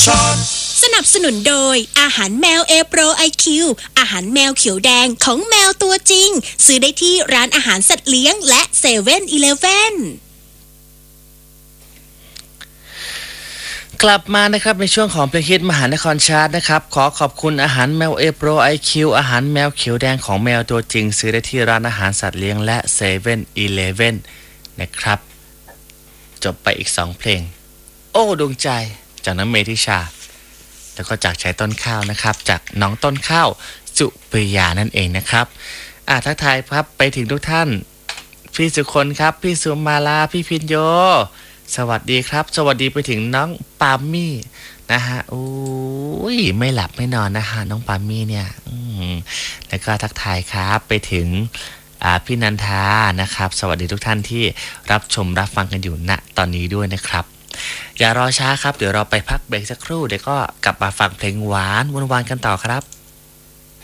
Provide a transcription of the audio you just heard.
ชาร์สนับสนุนโดยอาหารแมวเอโปรไอคิวอาหารแมวเขียวแดงของแมวตัวจริงซื้อได้ที่ร้านอาหารสัตว์เลี้ยงและเซเว่นอีเลฟเว่นกลับมานะครับในช่วงของเพลงฮิตมหานครชาร์ตนะครับขอขอบคุณอาหารแมวเอโปรไอคิวอาหารแมวเขียวแดงของแมวตัวจริงซื้อได้ที่ร้านอาหารสัตว์เลี้ยงและเซเว่นอีเลฟเว่นนะครับจบไปอีก2เพลงโอ้ดวงใจจากน้ำเมธิชาแล้วก็จากชายต้นข้าวนะครับจากน้องต้นข้าวสุปริยานั่นเองนะครับทักทายครับไปถึงทุกท่านพี่สุคนครับพี่สุมาลาพี่พินโยสวัสดีครับสวัสดีไปถึงน้องปามี่นะฮะโอ้ยไม่หลับไม่นอนนะฮะน้องปามี่เนี่ยแล้วก็ทักทายครับไปถึงพี่นันทานะครับสวัสดีทุกท่านที่รับชมรับฟังกันอยู่ณตอนนี้ด้วยนะครับอย่ารอช้าครับเดี๋ยวเราไปพักเบรกสักครู่เดี๋ยวก็กลับมาฟังเพลงหวานวันๆกันต่อครับ